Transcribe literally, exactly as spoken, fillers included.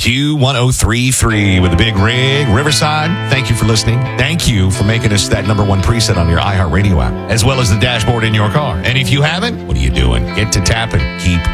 Q one oh three point three with a big rig. Riverside, thank you for listening. Thank you for making us that number one preset on your iHeartRadio app, as well as the dashboard in your car. And if you haven't, what are you doing? Get to tapping. Keep